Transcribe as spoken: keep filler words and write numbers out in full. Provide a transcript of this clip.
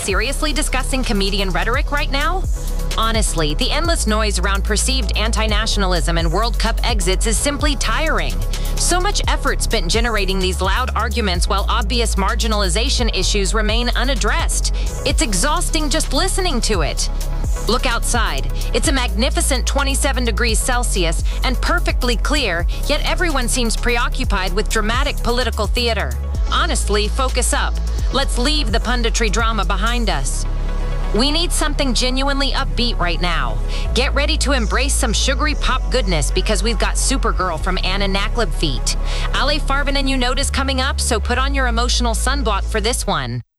seriously discussing comedian rhetoric right now? Honestly, the endless noise around perceived anti-nationalism and World Cup exits is simply tiring. So much effort spent generating these loud arguments while obvious marginalization issues remain unaddressed. It's exhausting just listening to it. Look outside. It's a magnificent twenty-seven degrees Celsius and perfectly clear, yet everyone seems preoccupied with dramatic political theater. Honestly, focus up. Let's leave the punditry drama behind us. We need something genuinely upbeat right now. Get ready to embrace some sugary pop goodness because we've got Supergirl from Anna Naklib feat. Ale Farben and You Note is coming up, so put on your emotional sunblock for this one.